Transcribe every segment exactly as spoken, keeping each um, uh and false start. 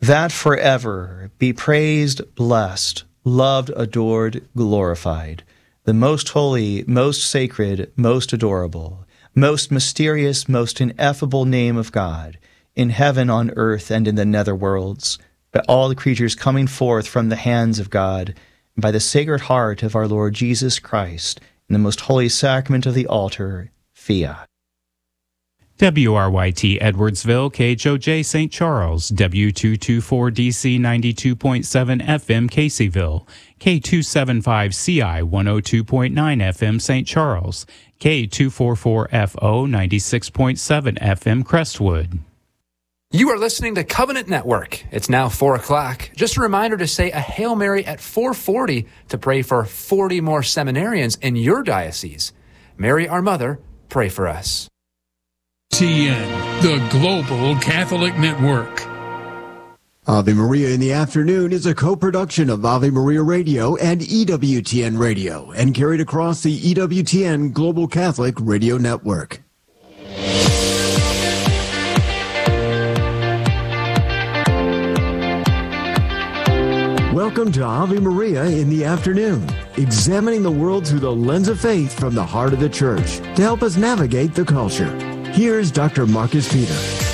that forever be praised, blessed, loved, adored, glorified, the most holy, most sacred, most adorable, most mysterious, most ineffable name of God, in heaven, on earth, and in the nether worlds, by all the creatures coming forth from the hands of God, and by the Sacred Heart of our Lord Jesus Christ, in the most holy sacrament of the altar, fiat. W R Y T Edwardsville, K H O J Saint Charles, W two twenty-four D C ninety-two point seven F M Caseyville, K two seventy-five C I one oh two point nine F M Saint Charles, K two forty-four F O ninety-six point seven F M Crestwood. You are listening to Covenant Network. It's now four o'clock. Just a reminder to say a Hail Mary at four forty to pray for forty more seminarians in your diocese. Mary, our Mother, pray for us. T N, the Global Catholic Network. Ave Maria in the Afternoon is a co-production of Ave Maria Radio and E W T N Radio and carried across the E W T N Global Catholic Radio Network. Welcome to Ave Maria in the Afternoon, examining the world through the lens of faith from the heart of the Church to help us navigate the culture. Here's Doctor Marcus Peter.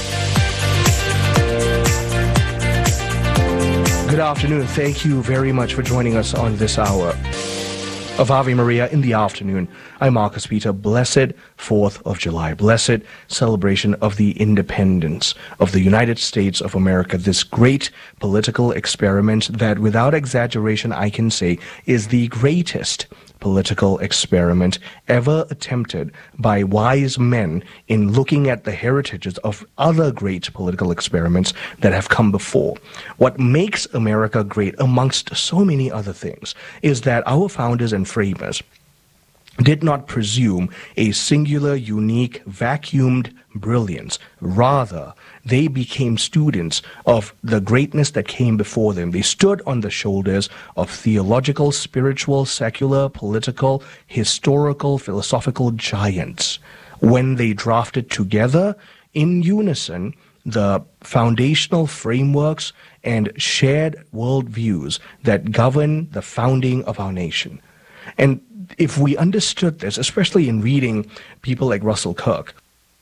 Good afternoon. Thank you very much for joining us on this hour of Ave Maria in the Afternoon. I'm Marcus Peter. Blessed fourth of July. Blessed celebration of the independence of the United States of America. This great political experiment that, without exaggeration, I can say is the greatest political experiment ever attempted by wise men in looking at the heritages of other great political experiments that have come before. What makes America great, amongst so many other things, is that our founders and framers did not presume a singular, unique, vacuumed brilliance. Rather, they became students of the greatness that came before them. They stood on the shoulders of theological, spiritual, secular, political, historical, philosophical giants when they drafted together in unison the foundational frameworks and shared worldviews that govern the founding of our nation. And if we understood this, especially in reading people like Russell Kirk,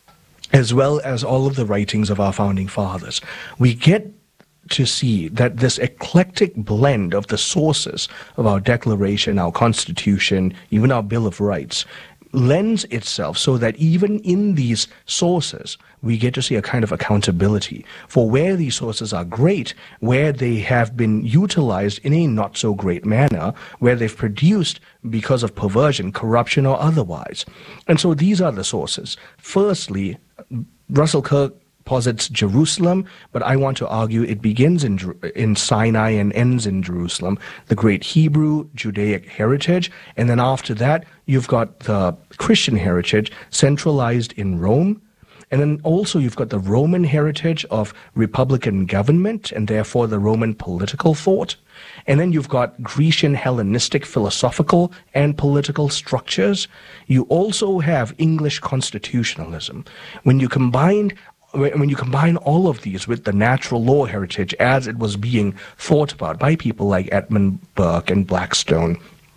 as well as all of the writings of our founding fathers, we get to see that this eclectic blend of the sources of our Declaration, our Constitution, even our Bill of Rights, lends itself so that even in these sources, we get to see a kind of accountability for where these sources are great, where they have been utilized in a not so great manner, where they've produced because of perversion, corruption, or otherwise. And so these are the sources. Firstly, Russell Kirk posits Jerusalem, but I want to argue it begins in in Sinai and ends in Jerusalem, the great Hebrew Judaic heritage, and then after that you've got the Christian heritage centralized in Rome, and then also you've got the Roman heritage of republican government and therefore the Roman political thought, and then you've got Grecian Hellenistic philosophical and political structures. You also have English constitutionalism. When you combine When you combine all of these with the natural law heritage as it was being thought about by people like Edmund Burke and Blackstone,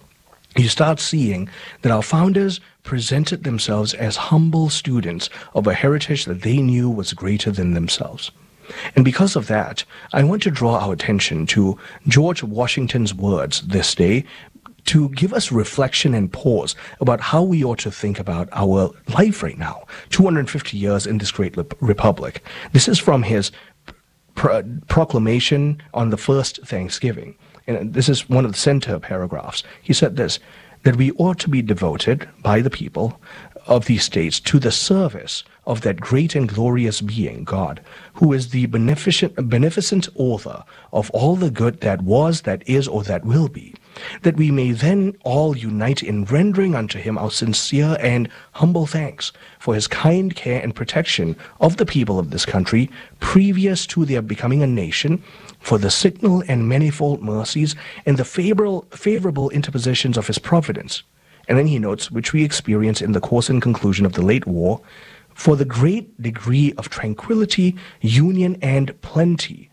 you start seeing that our founders presented themselves as humble students of a heritage that they knew was greater than themselves. And because of that, I want to draw our attention to George Washington's words this day to give us reflection and pause about how we ought to think about our life right now, two hundred fifty years in this great republic. This is from his pro- proclamation on the first Thanksgiving. And this is one of the center paragraphs. He said this, that we ought to be devoted by the people of these states to the service of that great and glorious being, God, who is the beneficent, beneficent author of all the good that was, that is, or that will be, that we may then all unite in rendering unto him our sincere and humble thanks for his kind care and protection of the people of this country previous to their becoming a nation, for the signal and manifold mercies and the favorable, favorable interpositions of his providence. And then he notes, which we experience in the course and conclusion of the late war, for the great degree of tranquility, union, and plenty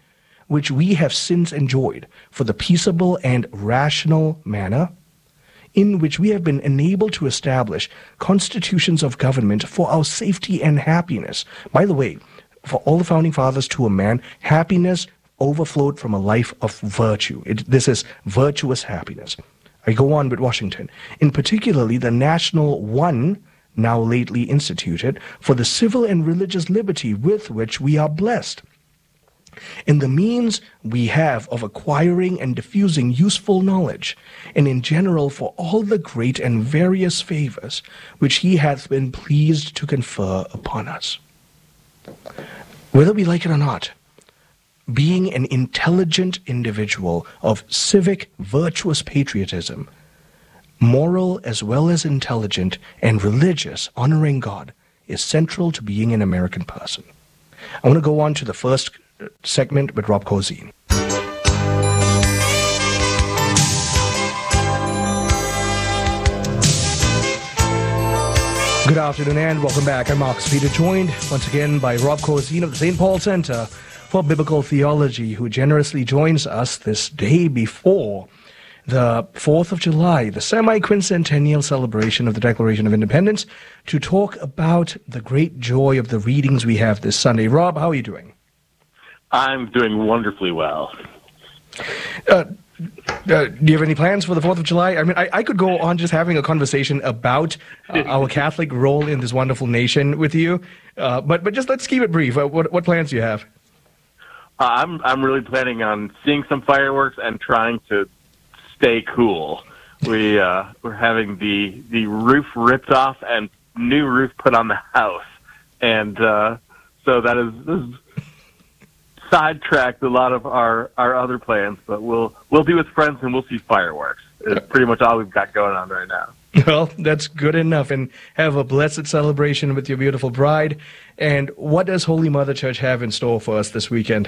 which we have since enjoyed for the peaceable and rational manner in which we have been enabled to establish constitutions of government for our safety and happiness. By the way, for all the founding fathers to a man, happiness overflowed from a life of virtue. It, this is virtuous happiness. I go on with Washington. In particularly, the National One, now lately instituted, for the civil and religious liberty with which we are blessed, in the means we have of acquiring and diffusing useful knowledge, and in general for all the great and various favors which he hath been pleased to confer upon us. Whether we like it or not, being an intelligent individual of civic, virtuous patriotism, moral as well as intelligent and religious, honoring God, is central to being an American person. I want to go on to the first segment with Rob Cozine. Good afternoon and welcome back. I'm Marcus Peter, joined once again by Rob Cozine of the Saint Paul Center for Biblical Theology, who generously joins us this day before the fourth of July, the semi-quincentennial celebration of the Declaration of Independence, to talk about the great joy of the readings we have this Sunday. Rob, how are you doing? I'm doing wonderfully well. Uh, uh, do you have any plans for the fourth of July? I mean, I, I could go on just having a conversation about uh, our Catholic role in this wonderful nation with you, uh, but but just let's keep it brief. Uh, what, what plans do you have? Uh, I'm I'm really planning on seeing some fireworks and trying to stay cool. We uh, we're having the the roof ripped off and new roof put on the house, and uh, so that is, this is sidetracked a lot of our, our other plans. But we'll we'll be with friends and we'll see fireworks. It's pretty much all we've got going on right now. Well, that's good enough, and have a blessed celebration with your beautiful bride. And what does Holy Mother Church have in store for us this weekend?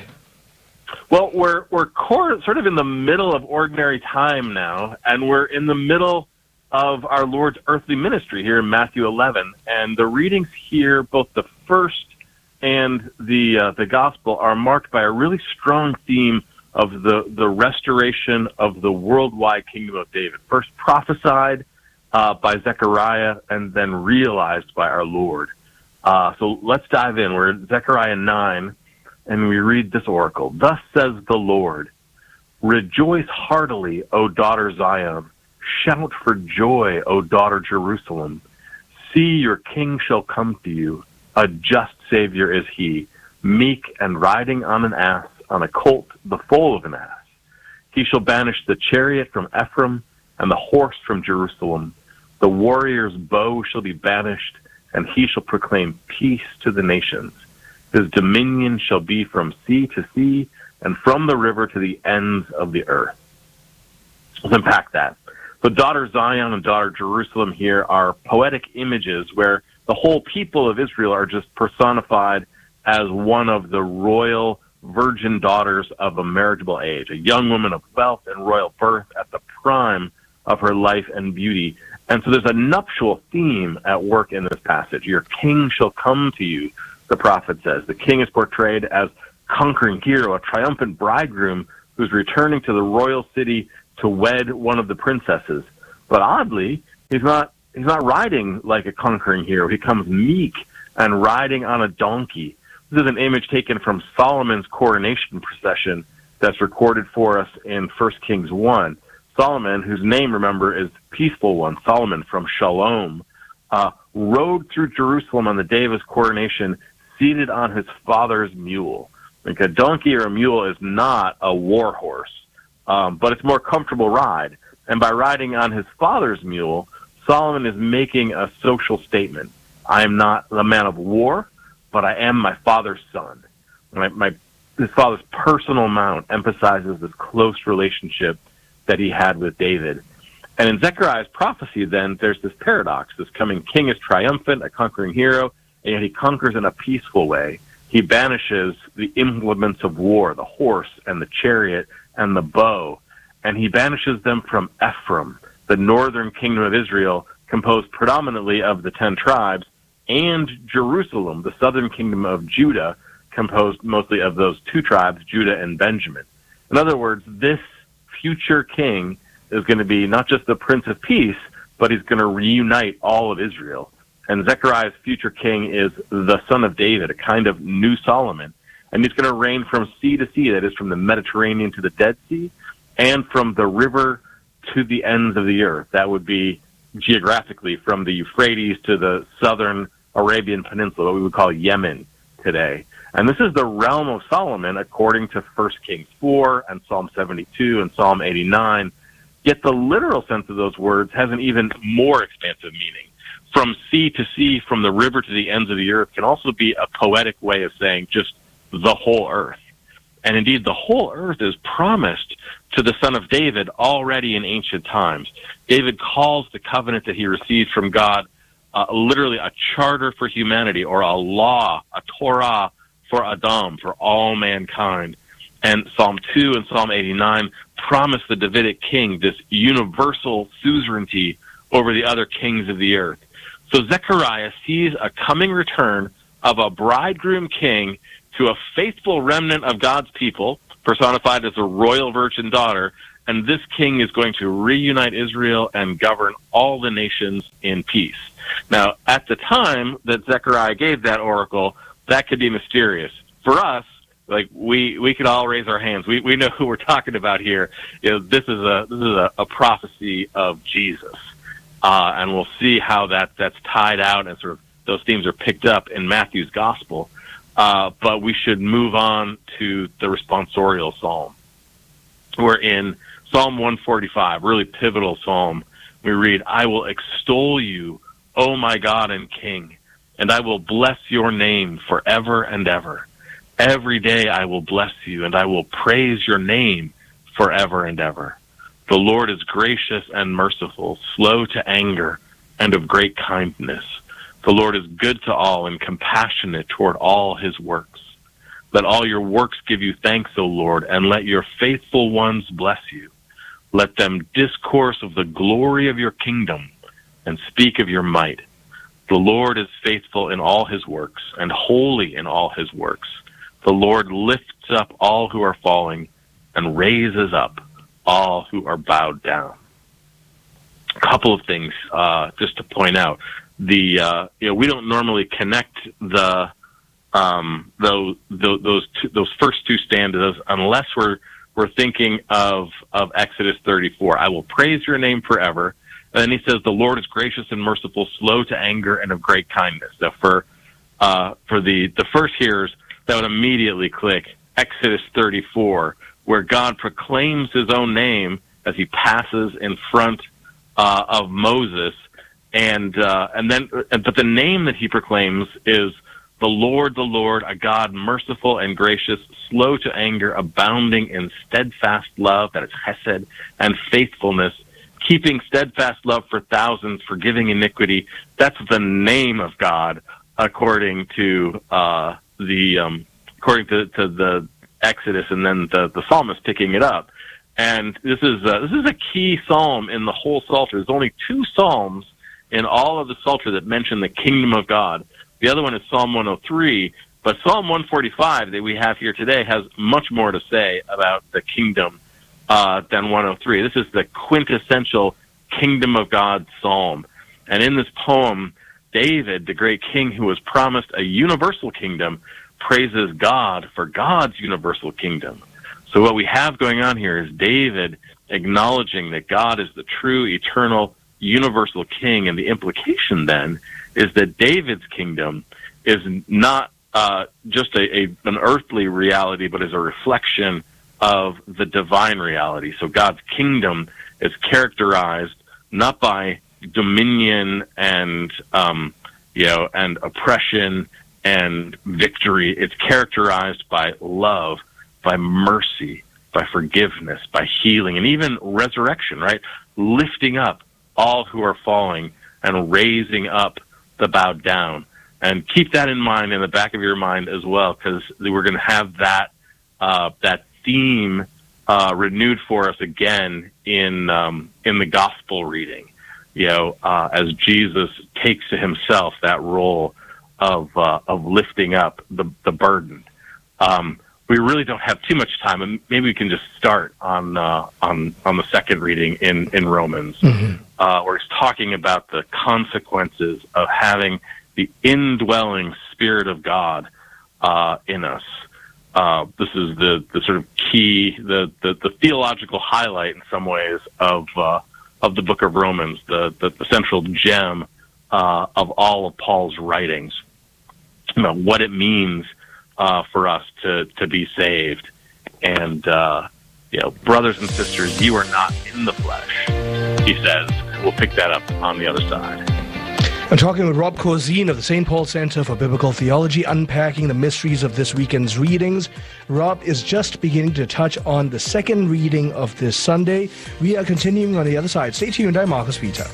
Well, we're we're core, sort of in the middle of ordinary time now, and we're in the middle of our Lord's earthly ministry here in Matthew eleven. And the readings here, both the first and the uh, the gospel, are marked by a really strong theme of the, the restoration of the worldwide kingdom of David. First prophesied uh, by Zechariah and then realized by our Lord. Uh, so let's dive in. We're at Zechariah nine. And we read this oracle. Thus says the Lord, rejoice heartily, O daughter Zion. Shout for joy, O daughter Jerusalem. See, your king shall come to you. A just Savior is he, meek and riding on an ass, on a colt, the foal of an ass. He shall banish the chariot from Ephraim and the horse from Jerusalem. The warrior's bow shall be banished, and he shall proclaim peace to the nations. His dominion shall be from sea to sea and from the river to the ends of the earth. Let's unpack that. So daughter Zion and daughter Jerusalem here are poetic images where the whole people of Israel are just personified as one of the royal virgin daughters of a marriageable age, a young woman of wealth and royal birth at the prime of her life and beauty. And so there's a nuptial theme at work in this passage. Your king shall come to you, the prophet says. The king is portrayed as conquering hero, a triumphant bridegroom who's returning to the royal city to wed one of the princesses. But oddly, he's not he's not riding like a conquering hero. He comes meek and riding on a donkey. This is an image taken from Solomon's coronation procession that's recorded for us in First Kings one. Solomon, whose name, remember, is Peaceful One, Solomon from Shalom, uh, rode through Jerusalem on the day of his coronation seated on his father's mule. Like a donkey or a mule is not a war horse, um, but it's a more comfortable ride. And by riding on his father's mule, Solomon is making a social statement. I am not a man of war, but I am my father's son. My, my his father's personal mount emphasizes this close relationship that he had with David. And in Zechariah's prophecy, then, there's this paradox. This coming king is triumphant, a conquering hero, and yet he conquers in a peaceful way. He banishes the implements of war, the horse and the chariot and the bow, and he banishes them from Ephraim, the northern kingdom of Israel, composed predominantly of the ten tribes, and Jerusalem, the southern kingdom of Judah, composed mostly of those two tribes, Judah and Benjamin. In other words, this future king is going to be not just the Prince of Peace, but he's going to reunite all of Israel. And Zechariah's future king is the son of David, a kind of new Solomon. And he's going to reign from sea to sea, that is, from the Mediterranean to the Dead Sea, and from the river to the ends of the earth. That would be geographically from the Euphrates to the southern Arabian Peninsula, what we would call Yemen today. And this is the realm of Solomon according to First Kings four and Psalm seventy-two and Psalm eighty-nine. Yet the literal sense of those words has an even more expansive meaning. From sea to sea, from the river to the ends of the earth, can also be a poetic way of saying just the whole earth. And indeed, the whole earth is promised to the son of David already in ancient times. David calls the covenant that he received from God uh, literally a charter for humanity, or a law, a Torah for Adam, for all mankind. And Psalm two and Psalm eighty-nine promise the Davidic king this universal suzerainty over the other kings of the earth. So Zechariah sees a coming return of a bridegroom king to a faithful remnant of God's people, personified as a royal virgin daughter, and this king is going to reunite Israel and govern all the nations in peace. Now, at the time that Zechariah gave that oracle, that could be mysterious. For us, like we we could all raise our hands. We we know who we're talking about here. You know, this is a this is a, a prophecy of Jesus, uh, and we'll see how that that's tied out and sort of those themes are picked up in Matthew's gospel. Uh, but we should move on to the responsorial psalm. We're in Psalm one forty-five, really pivotal psalm. We read, "I will extol you, O my God and King, and I will bless your name forever and ever. Every day I will bless you, and I will praise your name forever and ever. The Lord is gracious and merciful, slow to anger, and of great kindness. The Lord is good to all and compassionate toward all his works. Let all your works give you thanks, O Lord, and let your faithful ones bless you. Let them discourse of the glory of your kingdom and speak of your might. The Lord is faithful in all his works and holy in all his works. The Lord lifts up all who are falling and raises up all who are bowed down." A couple of things uh, just to point out. The uh, you know we don't normally connect the um, those those two, those first two stanzas unless we're we're thinking of of Exodus thirty-four. I will praise your name forever. And then he says, "The Lord is gracious and merciful, slow to anger, and of great kindness." So for uh, for the the first hearers, that would immediately click Exodus thirty-four, where God proclaims his own name as he passes in front uh, of Moses. And uh, and then, but the name that he proclaims is the Lord, the Lord, a God merciful and gracious, slow to anger, abounding in steadfast love, that is chesed, and faithfulness, keeping steadfast love for thousands, forgiving iniquity. That's the name of God, according to uh, the um, according to, to the Exodus, and then the, the psalmist picking it up. And this is uh, this is a key psalm in the whole Psalter. There's only two psalms in all of the Psalter that mention the kingdom of God. The other one is Psalm one oh three, but Psalm one forty-five that we have here today has much more to say about the kingdom uh, than one oh three. This is the quintessential kingdom of God psalm. And in this poem, David, the great king who was promised a universal kingdom, praises God for God's universal kingdom. So what we have going on here is David acknowledging that God is the true, eternal, universal king, and the implication then is that David's kingdom is not uh, just a, a an earthly reality, but is a reflection of the divine reality. So God's kingdom is characterized not by dominion and um, you know and oppression and victory. It's characterized by love, by mercy, by forgiveness, by healing, and even resurrection. Right, lifting up all who are falling and raising up the bowed down. And keep that in mind in the back of your mind as well, because we're going to have that uh, that theme uh, renewed for us again in um, in the gospel reading. You know, uh, as Jesus takes to himself that role of uh, of lifting up the the burden. Um, we really don't have too much time, and maybe we can just start on uh, on on the second reading in in Romans, mm-hmm. uh, where he's talking about the consequences of having the indwelling Spirit of God uh, in us. Uh, this is the, the sort of key, the, the, the theological highlight in some ways of uh, of the book of Romans, the the, the central gem uh, of all of Paul's writings. You know, what it means uh, for us to to be saved, and uh, you know, brothers and sisters, you are not in the flesh, he says. We'll pick that up on the other side. I'm talking with Rob Corzine of the Saint Paul Center for Biblical Theology, unpacking the mysteries of this weekend's readings. Rob is just beginning to touch on the second reading of this Sunday. We are continuing on the other side. Stay tuned. I'm Marcus Peter.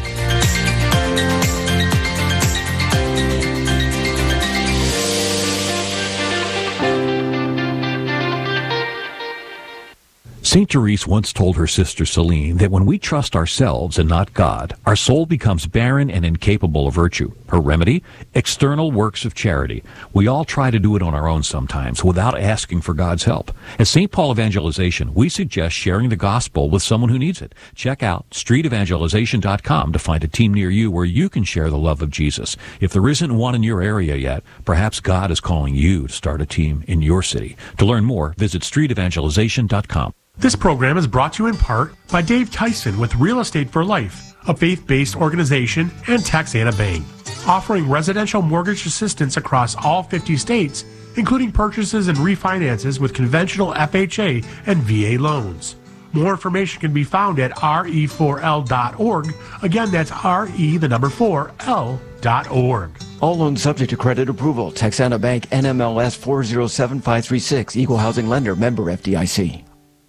Saint Therese once told her sister Celine that when we trust ourselves and not God, our soul becomes barren and incapable of virtue. Her remedy? External works of charity. We all try to do it on our own sometimes without asking for God's help. At Saint Paul Evangelization, we suggest sharing the gospel with someone who needs it. Check out street evangelization dot com to find a team near you where you can share the love of Jesus. If there isn't one in your area yet, perhaps God is calling you to start a team in your city. To learn more, visit street evangelization dot com. This program is brought to you in part by Dave Tyson with Real Estate for Life, a faith-based organization, and Texana Bank, offering residential mortgage assistance across all fifty states, including purchases and refinances with conventional F H A and V A loans. More information can be found at R E four L dot org. Again, that's R E, the number four, L dot org. All loans subject to credit approval. Texana Bank, N M L S four zero seven five three six, Equal Housing Lender, member F D I C.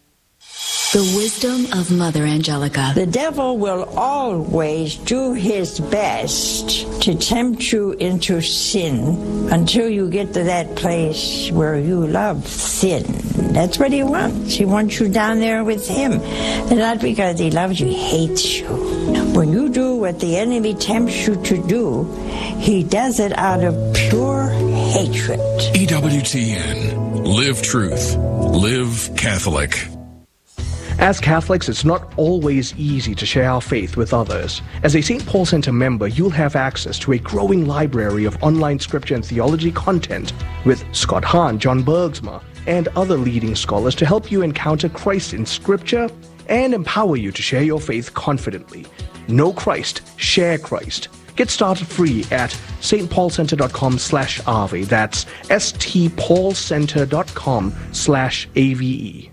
The wisdom of Mother Angelica. The devil will always do his best to tempt you into sin until you get to that place where you love sin. That's what he wants. He wants you down there with him. And not because he loves you, he hates you. When you do what the enemy tempts you to do, he does it out of pure hatred. E W T N. Live truth. Live Catholic. As Catholics, it's not always easy to share our faith with others. As a Saint Paul Center member, you'll have access to a growing library of online scripture and theology content with Scott Hahn, John Bergsma, and other leading scholars to help you encounter Christ in scripture and empower you to share your faith confidently. Know Christ, share Christ. Get started free at stpaulcenter.com slash AVE. That's stpaulcenter.com slash AVE.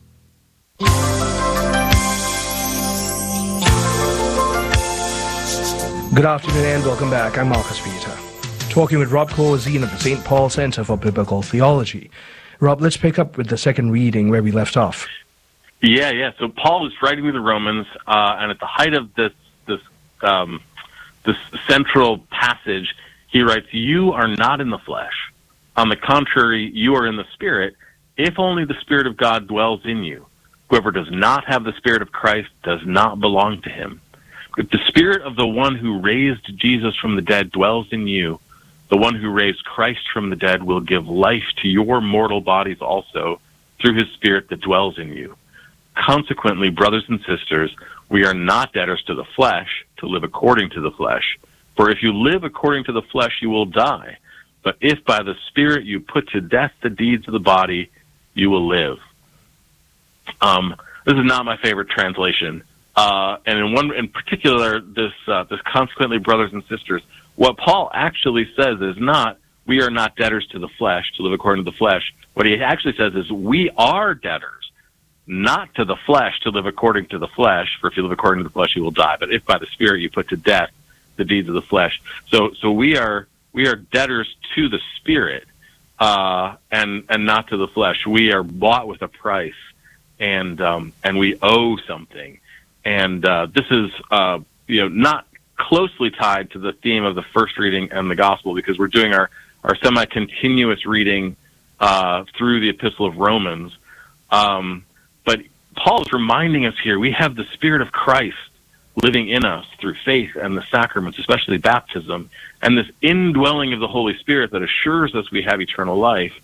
Good afternoon and welcome back. I'm Marcus Peter, talking with Rob Corzine of the Saint Paul Center for Biblical Theology. Rob, let's pick up with the second reading where we left off. Yeah, yeah. So Paul was writing to the Romans, uh, and at the height of this this um, this central passage, he writes, "You are not in the flesh. On the contrary, you are in the Spirit, if only the Spirit of God dwells in you. Whoever does not have the Spirit of Christ does not belong to him. If the Spirit of the one who raised Jesus from the dead dwells in you, the one who raised Christ from the dead will give life to your mortal bodies also through his Spirit that dwells in you. Consequently, brothers and sisters, we are not debtors to the flesh to live according to the flesh. For if you live according to the flesh, you will die. But if by the Spirit you put to death the deeds of the body, you will live." Um, this is not my favorite translation. Uh, and in one, in particular, this, uh, this consequently, brothers and sisters, what Paul actually says is not, we are not debtors to the flesh, to live according to the flesh. What he actually says is, we are debtors, not to the flesh, to live according to the flesh, for if you live according to the flesh, you will die. But if by the Spirit you put to death the deeds of the flesh. So, so we are, we are debtors to the Spirit, uh, and, and not to the flesh. We are bought with a price, and, um, and we owe something. And uh, this is, uh, you know, not closely tied to the theme of the first reading and the gospel, because we're doing our, our semi-continuous reading uh, through the Epistle of Romans. Um, but Paul is reminding us here, we have the Spirit of Christ living in us through faith and the sacraments, especially baptism, and this indwelling of the Holy Spirit that assures us we have eternal life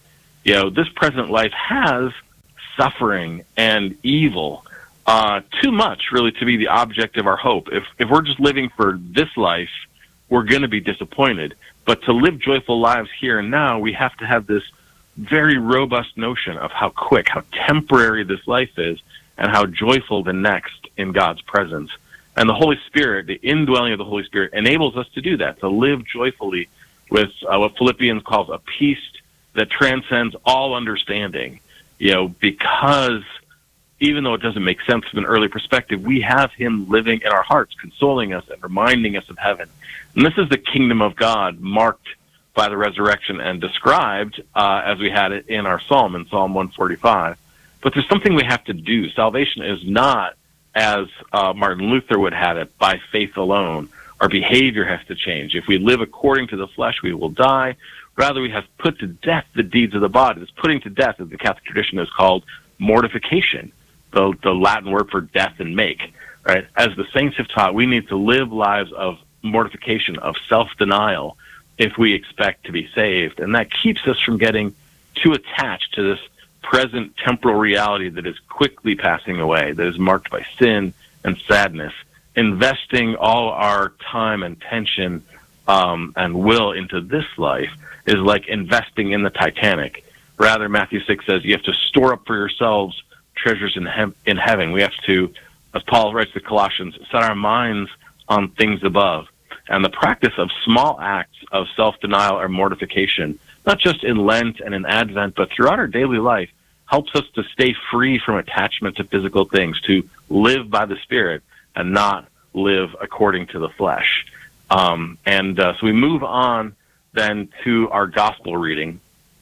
You know, this present life has suffering and evil, uh, too much really to be the object of our hope. If if we're just living for this life, we're going to be disappointed. But to live joyful lives here and now, we have to have this very robust notion of how quick, how temporary this life is, and how joyful the next in God's presence. And the Holy Spirit, the indwelling of the Holy Spirit, enables us to do that, to live joyfully with uh, what Philippians calls a peace that transcends all understanding. You know, because even though it doesn't make sense from an early perspective, we have him living in our hearts, consoling us and reminding us of heaven. And this is the kingdom of God marked by the resurrection and described uh, as we had it in our psalm, in Psalm one forty-five. But there's something we have to do. Salvation is not, as uh, Martin Luther would have it, by faith alone. Our behavior has to change. If we live according to the flesh, we will die. Rather, we have put to death the deeds of the body. This putting to death, as the Catholic tradition is called, mortification, the, the Latin word for death and make. Right? As the saints have taught, we need to live lives of mortification, of self-denial, if we expect to be saved. And that keeps us from getting too attached to this present temporal reality that is quickly passing away, that is marked by sin and sadness. Investing all our time and tension um, and will into this life is like investing in the Titanic. Rather, Matthew six says you have to store up for yourselves treasures in, he- in heaven. We have to, as Paul writes to Colossians, set our minds on things above. And the practice of small acts of self-denial or mortification, not just in Lent and in Advent, but throughout our daily life, helps us to stay free from attachment to physical things, to live by the Spirit and not live according to the flesh. Um, and uh, so we move on then to our gospel reading.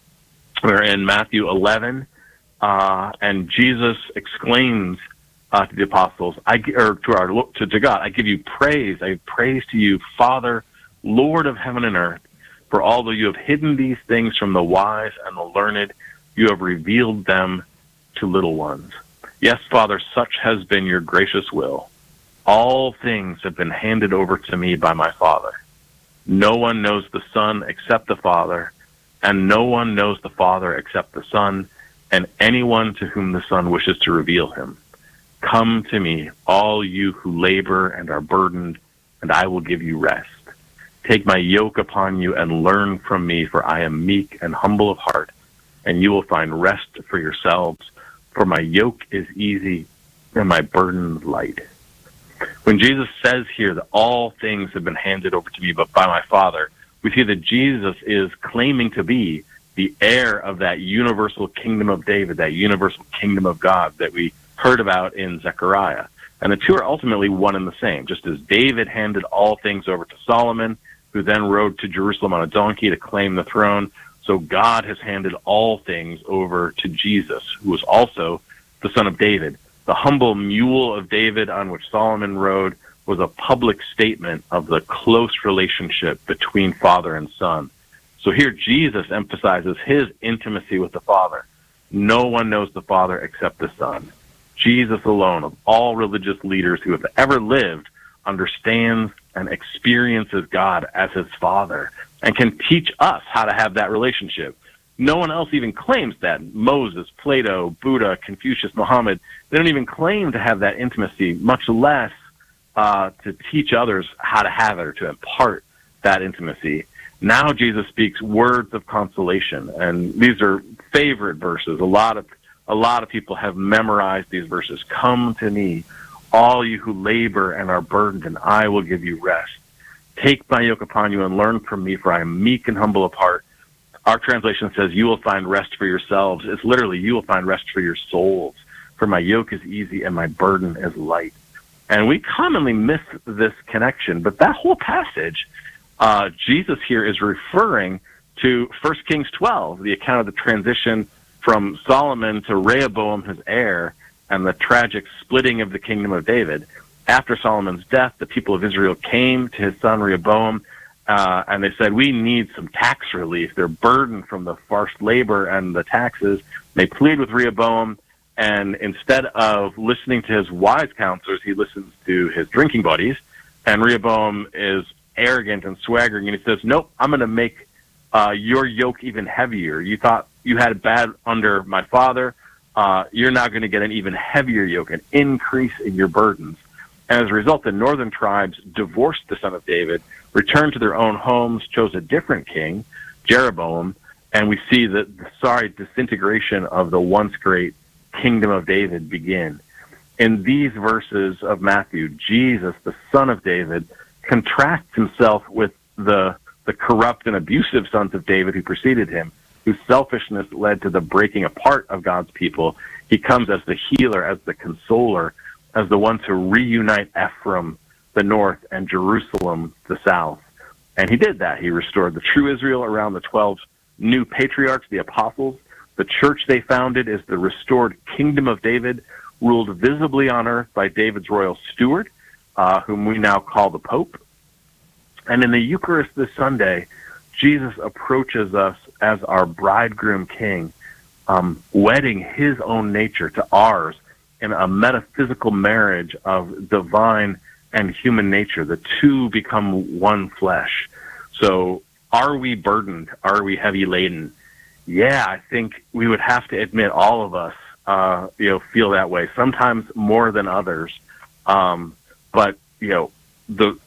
We're in Matthew eleven, uh, and Jesus exclaims uh, to the apostles, I, or to, our, to, to God, I give you praise. I praise to you, Father, Lord of heaven and earth, for although you have hidden these things from the wise and the learned, you have revealed them to little ones. Yes, Father, such has been your gracious will. All things have been handed over to me by my Father. No one knows the Son except the Father, and no one knows the Father except the Son, and anyone to whom the Son wishes to reveal him. Come to me, all you who labor and are burdened, and I will give you rest. Take my yoke upon you and learn from me, for I am meek and humble of heart, and you will find rest for yourselves, for my yoke is easy and my burden light. When Jesus says here that all things have been handed over to me but by my Father, we see that Jesus is claiming to be the heir of that universal kingdom of David, that universal kingdom of God that we heard about in Zechariah. And the two are ultimately one and the same. Just as David handed all things over to Solomon, who then rode to Jerusalem on a donkey to claim the throne, so God has handed all things over to Jesus, who was also the son of David. The humble mule of David on which Solomon rode was a public statement of the close relationship between Father and Son. So here Jesus emphasizes his intimacy with the Father. No one knows the Father except the Son. Jesus alone, of all religious leaders who have ever lived, understands and experiences God as his Father and can teach us how to have that relationship. No one else even claims that. Moses, Plato, Buddha, Confucius, Muhammad, they don't even claim to have that intimacy, much less uh, to teach others how to have it or to impart that intimacy. Now Jesus speaks words of consolation, and these are favorite verses. A lot of a lot of people have memorized these verses. Come to me, all you who labor and are burdened, and I will give you rest. Take my yoke upon you and learn from me, for I am meek and humble of heart. Our translation says, you will find rest for yourselves. It's literally, you will find rest for your souls. For my yoke is easy and my burden is light. And we commonly miss this connection, but that whole passage, uh, Jesus here is referring to First Kings twelve, the account of the transition from Solomon to Rehoboam, his heir, and the tragic splitting of the kingdom of David. After Solomon's death, the people of Israel came to his son Rehoboam, uh, and they said, we need some tax relief. They're burdened from the forced labor and the taxes. They plead with Rehoboam, and instead of listening to his wise counselors, he listens to his drinking buddies, and Rehoboam is arrogant and swaggering, and he says, nope, I'm going to make uh, your yoke even heavier. You thought you had it bad under my father. Uh, you're now going to get an even heavier yoke, an increase in your burdens. And as a result, the northern tribes divorced the son of David, returned to their own homes, chose a different king, Jeroboam, and we see the, the sorry disintegration of the once great kingdom of David begin. In these verses of Matthew, Jesus, the son of David, contrasts himself with the the corrupt and abusive sons of David who preceded him, whose selfishness led to the breaking apart of God's people. He comes as the healer, as the consoler, as the one to reunite Ephraim, the north, and Jerusalem, the south. And he did that. He restored the true Israel around the twelve new patriarchs, the apostles. The church they founded is the restored kingdom of David, ruled visibly on earth by David's royal steward, uh, whom we now call the Pope. And in the Eucharist this Sunday, Jesus approaches us as our bridegroom king, um, wedding his own nature to ours in a metaphysical marriage of divine and human nature. The two become one flesh. So are we burdened? Are we heavy laden? Yeah, I think we would have to admit all of us, uh, you know, feel that way, sometimes more than others. Um, but, you know, the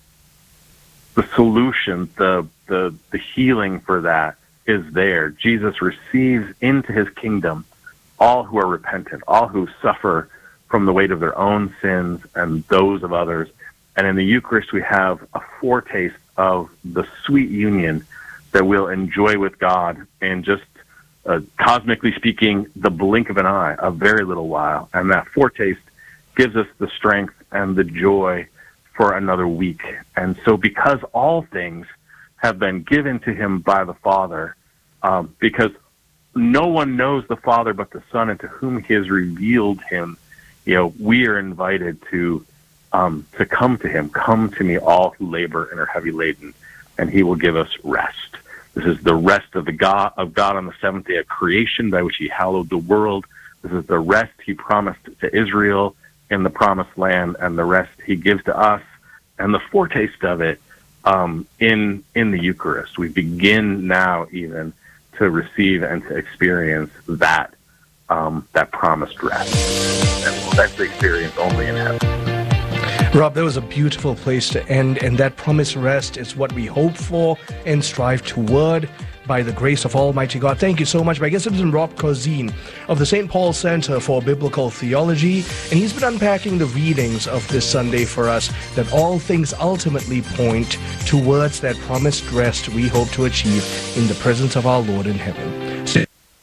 the solution, the, the, the healing for that is there. Jesus receives into his kingdom all who are repentant, all who suffer from the weight of their own sins and those of others. And in the Eucharist, we have a foretaste of the sweet union that we'll enjoy with God in just, uh, cosmically speaking, the blink of an eye, a very little while. And that foretaste gives us the strength and the joy for another week. And so because all things have been given to him by the Father, um, because no one knows the Father but the Son, and to whom he has revealed him, you know, we are invited to um, to come to him. Come to me, all who labor and are heavy laden, and he will give us rest. This is the rest of the God of God on the seventh day of creation, by which he hallowed the world. This is the rest he promised to Israel in the promised land, and the rest he gives to us, and the foretaste of it um, in in the Eucharist. We begin now even to receive and to experience that um, that promised rest, and we'll eventually experience only in heaven. Rob, that was a beautiful place to end, and that promised rest is what we hope for and strive toward by the grace of Almighty God. Thank you so much. My guest has been Rob Corzine of the Saint Paul Center for Biblical Theology, and he's been unpacking the readings of this Sunday for us, that all things ultimately point towards that promised rest we hope to achieve in the presence of our Lord in heaven. So,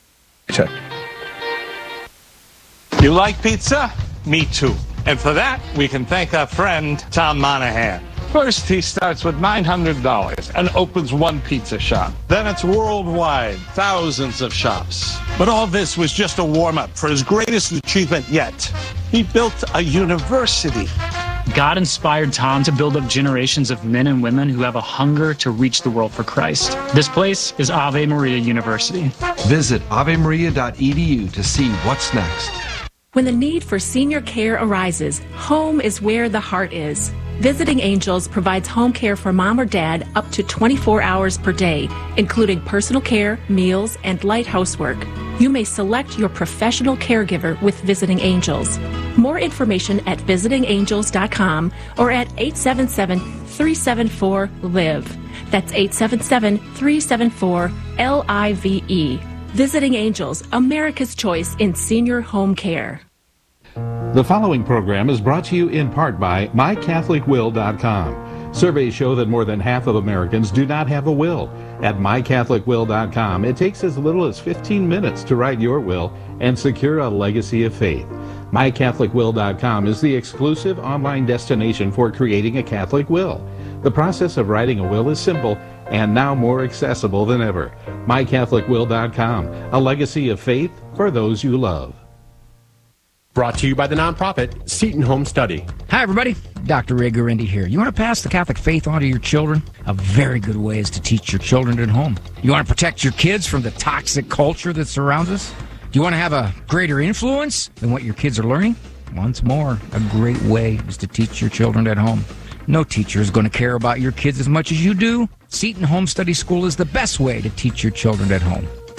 you like pizza? Me too. And for that, we can thank our friend Tom Monahan. First, he starts with nine hundred dollars and opens one pizza shop. Then it's worldwide, thousands of shops. But all this was just a warm-up for his greatest achievement yet. He built a university. God inspired Tom to build up generations of men and women who have a hunger to reach the world for Christ. This place is Ave Maria University. Visit ave maria dot e d u to see what's next. When the need for senior care arises, home is where the heart is. Visiting Angels provides home care for mom or dad up to twenty-four hours per day, including personal care, meals, and light housework. You may select your professional caregiver with Visiting Angels. More information at visiting angels dot com or at eight seven seven, three seven four, L I V E. That's eight seven seven, three seven four, L I V E. Visiting Angels, America's choice in senior home care. The following program is brought to you in part by my catholic will dot com. Surveys show that more than half of Americans do not have a will. At my catholic will dot com, it takes as little as fifteen minutes to write your will and secure a legacy of faith. my catholic will dot com is the exclusive online destination for creating a Catholic will. The process of writing a will is simple and now more accessible than ever. my catholic will dot com, a legacy of faith for those you love. Brought to you by the nonprofit Seton Home Study. Hi, everybody. Doctor Ray Guarendi here. You want to pass the Catholic faith on to your children? A very good way is to teach your children at home. You want to protect your kids from the toxic culture that surrounds us? Do you want to have a greater influence than what your kids are learning? Once more, a great way is to teach your children at home. No teacher is going to care about your kids as much as you do. Seton Home Study School is the best way to teach your children at home.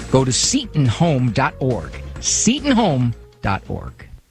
Go to seton home dot org. seton home dot org.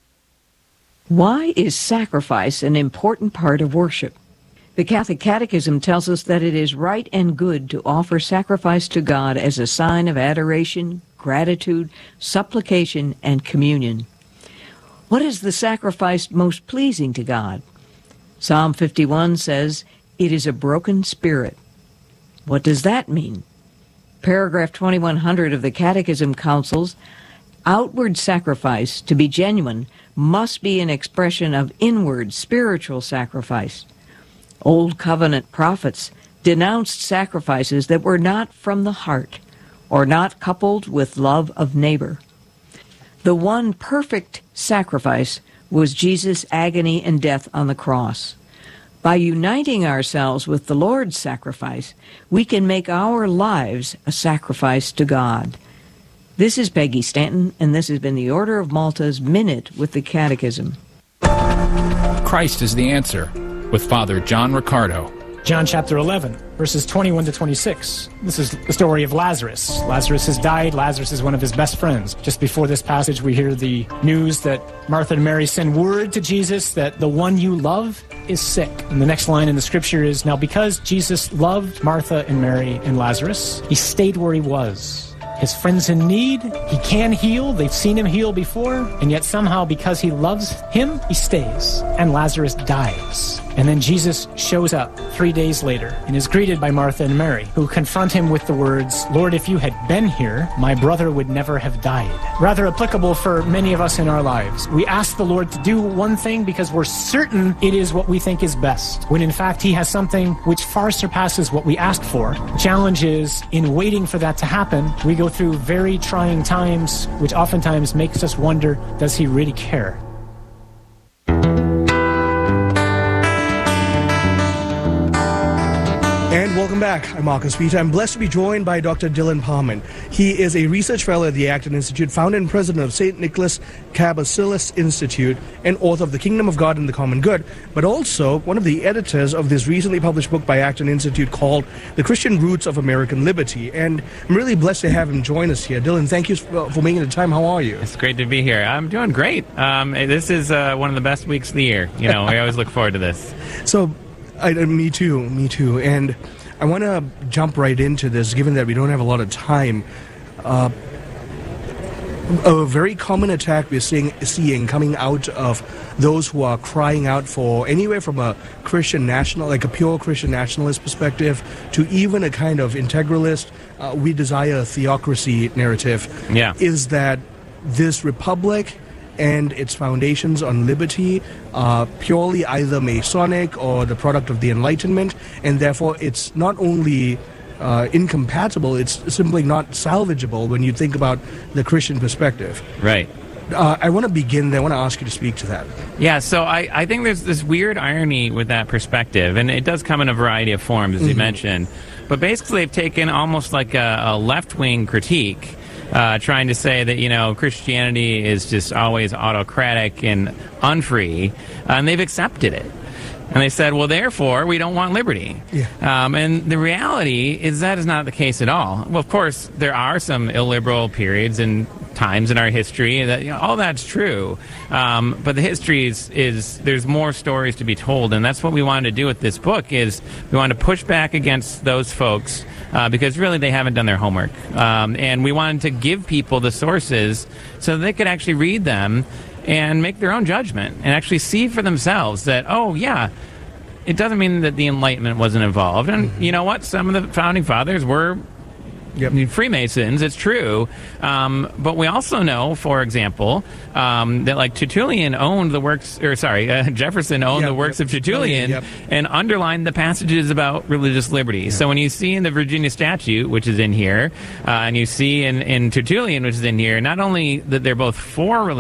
Why is sacrifice an important part of worship? The Catholic Catechism tells us that it is right and good to offer sacrifice to God as a sign of adoration, gratitude, supplication, and communion. What is the sacrifice most pleasing to God? Psalm fifty-one says, "It is a broken spirit." What does that mean? Paragraph twenty-one hundred of the Catechism counsels, outward sacrifice, to be genuine, must be an expression of inward spiritual sacrifice. Old Covenant prophets denounced sacrifices that were not from the heart or not coupled with love of neighbor. The one perfect sacrifice was Jesus' agony and death on the cross. By uniting ourselves with the Lord's sacrifice, we can make our lives a sacrifice to God. This is Peggy Stanton, and this has been the Order of Malta's Minute with the Catechism. Christ is the answer, with Father John Riccardo. John chapter eleven, verses twenty-one to twenty-six. This is the story of Lazarus. Lazarus has died. Lazarus is one of his best friends. Just before this passage, we hear the news that Martha and Mary send word to Jesus that the one you love is sick. And the next line in the scripture is, now because Jesus loved Martha and Mary and Lazarus, he stayed where he was. His friend's in need. He can heal. They've seen him heal before. And yet somehow, because he loves him, he stays. And Lazarus dies. And then Jesus shows up three days later and is greeted by Martha and Mary, who confront him with the words, "Lord, if you had been here, my brother would never have died." Rather applicable for many of us in our lives. We ask the Lord to do one thing because we're certain it is what we think is best, when in fact he has something which far surpasses what we asked for. The challenge is, in waiting for that to happen, we go through very trying times, which oftentimes makes us wonder, does he really care? And welcome back. I'm Marcus Peter. I'm blessed to be joined by Doctor Dylan Parman. He is a research fellow at the Acton Institute, founder and president of Saint Nicholas Cabasilas Institute, and author of The Kingdom of God and the Common Good, but also one of the editors of this recently published book by Acton Institute called The Christian Roots of American Liberty. And I'm really blessed to have him join us here. Dylan, thank you for making the time. How are you? It's great to be here. I'm doing great. Um, this is uh, one of the best weeks of the year. You know, I always look forward to this. So, I, me too, me too. And I want to jump right into this, given that we don't have a lot of time. Uh, a very common attack we're seeing, seeing coming out of those who are crying out for anywhere from a Christian national, like a pure Christian nationalist perspective, to even a kind of integralist, uh, we desire a theocracy narrative, yeah. is that this republic and its foundations on liberty are purely either Masonic or the product of the Enlightenment, and therefore it's not only uh, incompatible, it's simply not salvageable when you think about the Christian perspective. Right. Uh, I want to begin there. I want to ask you to speak to that. Yeah, so I, I think there's this weird irony with that perspective, and it does come in a variety of forms, as mm-hmm. you mentioned. But basically they've taken almost like a, a left-wing critique, Uh, trying to say that, you know, Christianity is just always autocratic and unfree, uh, and they've accepted it. And they said, well, therefore, we don't want liberty. Yeah. Um, and the reality is that is not the case at all. Well, of course, there are some illiberal periods and times in our history. That, you know, all that's true. Um, but the history is, is, there's more stories to be told. And that's what we wanted to do with this book, is we wanted to push back against those folks Uh, because really they haven't done their homework. Um, and we wanted to give people the sources so that they could actually read them and make their own judgment and actually see for themselves that, oh, yeah, it doesn't mean that the Enlightenment wasn't involved. And you know what? Some of the founding fathers were Yep. Freemasons, it's true. Um, but we also know, for example, um, that like Tertullian owned the works, or sorry, uh, Jefferson owned yep, the works yep. of Tertullian yep. and underlined the passages about religious liberty. Yep. So when you see in the Virginia Statute, which is in here, uh, and you see in, in Tertullian, which is in here, not only that they're both for religious